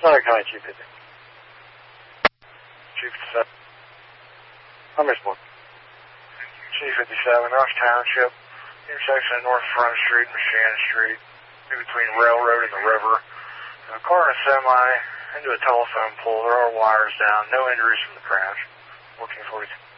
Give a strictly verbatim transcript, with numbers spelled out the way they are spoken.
Sorry, County two fifty. two fifty-seven. I'm responding. two fifty-seven, Rush Township, intersection of North Front Street and Shannon Street, in between Railroad and the river. A car and a semi into a telephone pole. There are wires down. No injuries from the crash. fourteen forty-two.